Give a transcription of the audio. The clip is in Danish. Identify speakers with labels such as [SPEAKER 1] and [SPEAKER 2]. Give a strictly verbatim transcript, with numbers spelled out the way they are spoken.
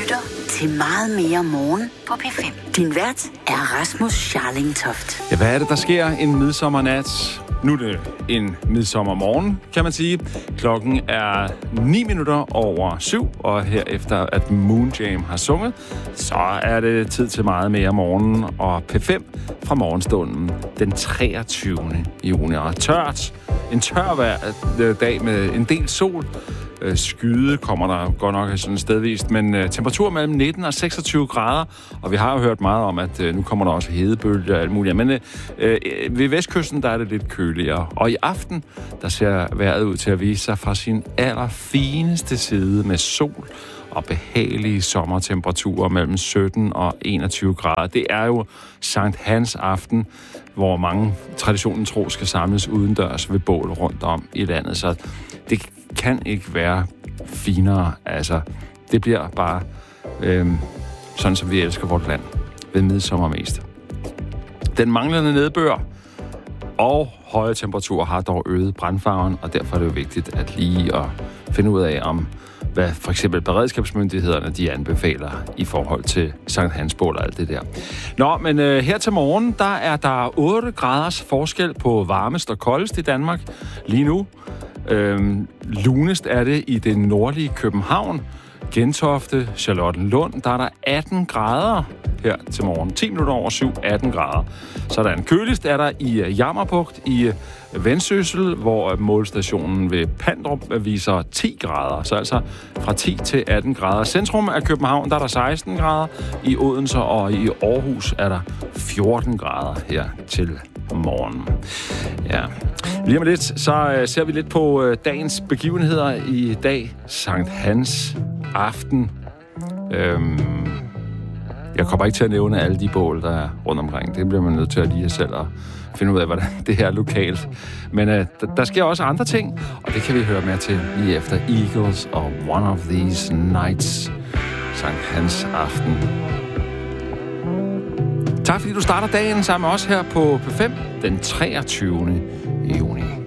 [SPEAKER 1] lytter til Meget mere morgen på P fem. Din vært er Rasmus Scharling-Toft.
[SPEAKER 2] Ja, hvad er det, der sker en midsommernat? Nu er det en midsommermorgen, kan man sige. Klokken er ni minutter over syv, og herefter at Moon Jam har sunget, så er det tid til Meget mere morgen og P fem fra morgenstunden den treogtyvende juni. Og tørt, en tør hver dag med en del sol. Skyde kommer der godt nok sådan stedvist, men uh, temperatur mellem nitten og seksogtyve grader, og vi har jo hørt meget om, at uh, nu kommer der også hedebølger og alt muligt. Men uh, uh, ved vestkysten, der er det lidt køligere. Og i aften, der ser vejret ud til at vise sig fra sin allerfineste side med sol og behagelige sommertemperaturer mellem sytten og enogtyve grader. Det er jo Sankt Hans aften, hvor mange traditionen tro skal samles udendørs ved bål rundt om i landet. Så det kan ikke være finere. Altså, det bliver bare øhm, sådan, som vi elsker vort land ved midsommer mest. Den manglende nedbør og høje temperaturer har dog øget brandfaren, og derfor er det jo vigtigt at lige at finde ud af, om hvad for eksempel beredskabsmyndighederne de anbefaler i forhold til Sankt Hans bål og alt det der. Nå, men øh, her til morgen, der er der otte graders forskel på varmest og koldest i Danmark lige nu. Øhm, lunest er det i det nordlige København, Gentofte, Charlottenlund, der er der atten grader her til morgen. ti minutter over syv, atten grader. Sådan. Køligst er der i Jammerbugt i Vendsyssel, hvor målstationen ved Pandrup viser ti grader. Så altså fra ti til atten grader. Centrum af København, der er der seksten grader. I Odense og i Aarhus er der fjorten grader her til morgen. Ja. Lige om lidt, så ser vi lidt på dagens begivenheder i dag. Sankt Hans aften. Øhm, jeg kommer ikke til at nævne alle de bål, der er rundt omkring. Det bliver man nødt til at lige selv at finde ud af, hvordan det her er lokalt. Men øh, der, der sker også andre ting, og det kan vi høre mere til lige efter Eagles og One of These Nights. Sankt Hans aften. Tak fordi du starter dagen sammen med os her på P fem den treogtyvende